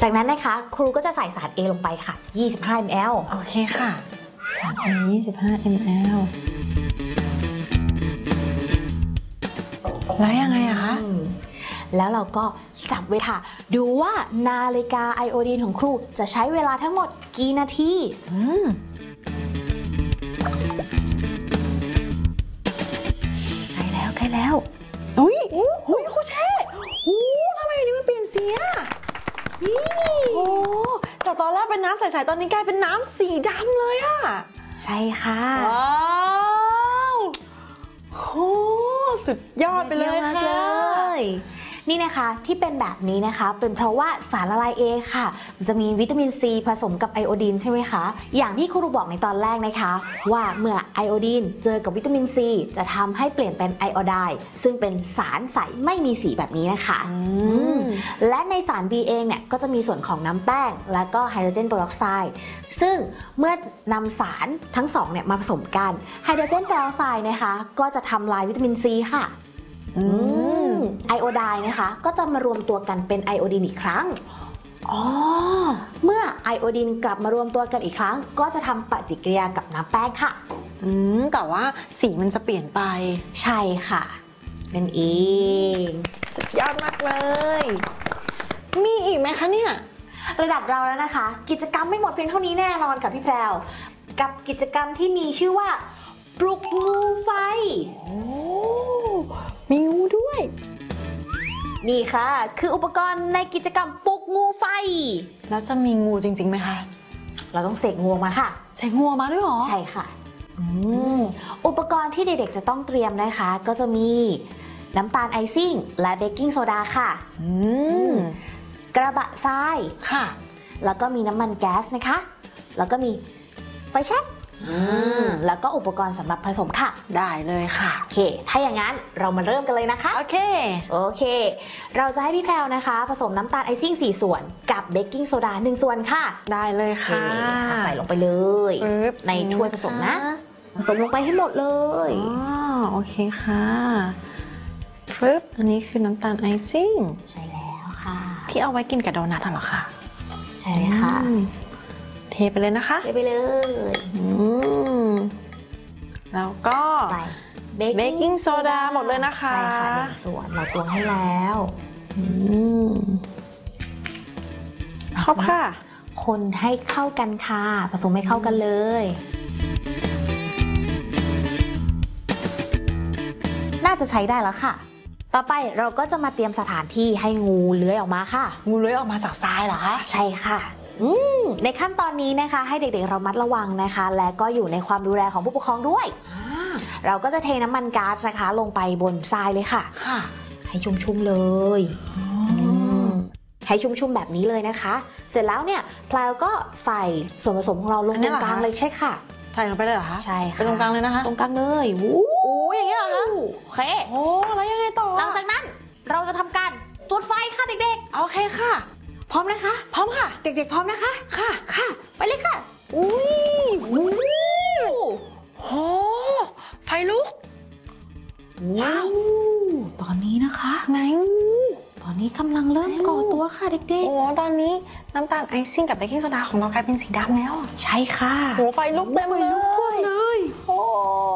จากนั้นนะคะครูก็จะใส่สาร A ลงไปค่ะ25 ml โอเคค่ะสาร A 25 ml แล้วยังไงอะคะแล้วเราก็จับเวลาดูว่านาฬิกาไอโอดีนของครูจะใช้เวลาทั้งหมดกี่นาทีใกล้แล้วอุ้ยครูเช่ทำไมอันนี้มันเปลี่ยนสีอะนี่โอ้จากตอนแรกเป็นน้ำใสๆตอนนี้กลายเป็นน้ำสีดำเลยอะใช่ค่ะว้าวโอ้สุดยอดไปเลยค่ะนี่นะคะที่เป็นแบบนี้นะคะเป็นเพราะว่าสารละลาย A ค่ะมันจะมีวิตามินซีผสมกับไอโอดีนใช่ไหมคะอย่างที่ครูบอกในตอนแรกนะคะว่าเมื่อไอโอดีนเจอกับวิตามินซีจะทำให้เปลี่ยนเป็นไอโอไดน์ซึ่งเป็นสารใสไม่มีสีแบบนี้นะคะและในสาร B เองเนี่ยก็จะมีส่วนของน้ำแป้งและก็ไฮโดรเจนเปอร์ออกไซด์ซึ่งเมื่อนำสารทั้งสองเนี่ยมาผสมกันไฮโดรเจนเปอร์ออกไซด์นะคะก็จะทำลายวิตามินซีค่ะไอโอไดน์นะคะก็จะมารวมตัวกันเป็นไอโอดีนอีกครั้งเมื่อไอโอดีนกลับมารวมตัวกันอีกครั้งก็จะทำปฏิกิริยากับน้ำแป้งค่ะแต่ว่าสีมันจะเปลี่ยนไปใช่ค่ะนั่นเองสุดยอดมากเลยมีอีกไหมคะเนี่ยระดับเราแล้วนะคะกิจกรรมไม่หมดเพียงเท่านี้แน่นอนค่ะพี่แพรวกับกิจกรรมที่มีชื่อว่าปลุกงูไฟมีงูด้วยนี่ค่ะคืออุปกรณ์ในกิจกรรมปลุกงูไฟแล้วจะมีงูจริงๆไหมคะเราต้องเสกงูมาค่ะใช้งูมาด้วยหรอใช่ค่ะอุปกรณ์ที่เด็กๆจะต้องเตรียมนะคะก็จะมีน้ำตาลไอซิ่งและเบกกิ้งโซดาค่ะกระบะทรายค่ะแล้วก็มีน้ำมันแก๊สนะคะแล้วก็มีไฟแช็กแล้วก็อุปกรณ์สำหรับผสมค่ะได้เลยค่ะโอเคถ้าอย่างนั้นเรามาเริ่มกันเลยนะคะโอเคเราจะให้พี่แพรวนะคะผสมน้ำตาลไอซิ่ง4 ส่วนกับเบกกิ้งโซดา1 ส่วนค่ะได้เลยค่ะใส่ลงไปเลยในถ้วยผสมนะผสมลงไปให้หมดเลยโอเคค่ะปึ๊บอันนี้คือน้ำตาลไอซิ่งใช่แล้วค่ะที่เอาไว้กินกับโดนัทเหรอคะใช่ค่ะเทไปเลยนะคะเทไปเลยแล้วก็ใส่เบกกิ้งโซดาหมดเลยนะคะใช่ค่ะ1 ส่วนเราตวงให้แล้วครบค่ะคนให้เข้ากันค่ะผสมให้เข้ากันเลยน่าจะใช้ได้แล้วค่ะต่อไปเราก็จะมาเตรียมสถานที่ให้งูเลื้อยออกมาค่ะงูเลื้อยออกมาจากทรายเหรอคะใช่ค่ะในขั้นตอนนี้นะคะให้เด็กๆระมัดระวังนะคะและก็อยู่ในความดูแลของผู้ปกครองด้วยเราก็จะเทน้ำมันก๊าซนะคะลงไปบนทรายเลยค่ะให้ชุ่มๆเลยให้ชุ่มๆแบบนี้เลยนะคะเสร็จแล้วเนี่ยแพลวก็ใส่ส่วนผสมของเราลงตรงกลางเลยใช่ค่ะใส่ลงไปเลยเหรอคะใช่ค่ะตรงกลางเลยนะคะตรงกลางเลยอย่างนี้เหรอคะโอเคแล้วยังไงต่อหลังจากนั้นเราจะทำการจุดไฟค่ะเด็กๆโอเคค่ะพร้อมนะคะพร้อมค่ะเด็กๆพร้อมนะคะค่ะไปเลยค่ะโอ้ไฟลุกว้าวตอนนี้นะคะไหนตอนนี้กำลังเริ่มก่อตัวค่ะเด็กๆตอนนี้น้ำตาลไอซิ่งกับเบกกิ้งโซดาของเรากลายเป็นสีดำแล้วใช่ค่ะไฟลุกเต็มเลย